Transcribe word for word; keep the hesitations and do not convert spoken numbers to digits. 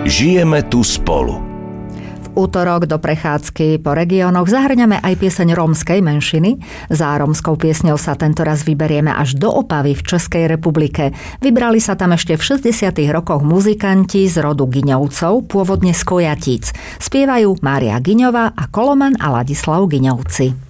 Žijeme tu spolu. Útorok do prechádzky po regiónoch zahrňame aj pieseň rómskej menšiny. Za rómskou piesňou sa tentoraz vyberieme až do Opavy v Českej republike. Vybrali sa tam ešte v šesťdesiatych rokoch muzikanti z rodu Gyňovcov, pôvodne z Kojatíc. Spievajú Mária Gyňová a Koloman a Ladislav Gyňovci.